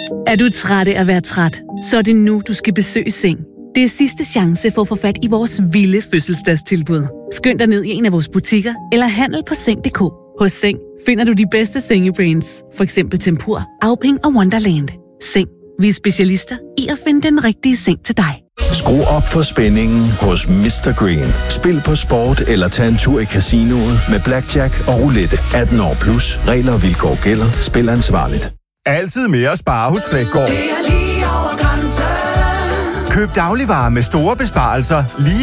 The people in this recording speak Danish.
Er du træt af at være træt? Så er det nu, du skal besøge Seng. Det er sidste chance for at få fat i vores vilde fødselsdagstilbud. Skynd dig ned i en af vores butikker eller handle på Seng.dk. Hos Seng finder du de bedste sengebrands, for eksempel Tempur, Auping og Wonderland. Seng. Vi er specialister i at finde den rigtige seng til dig. Skru op for spændingen hos Mr. Green. Spil på sport eller tag en tur i casinoet med blackjack og roulette. 18 år plus. Regler og vilkår gælder. Spil ansvarligt. Altid mere at spare hos Flækgaard. Det er lige over grænsen. Køb dagligvarer med store besparelser lige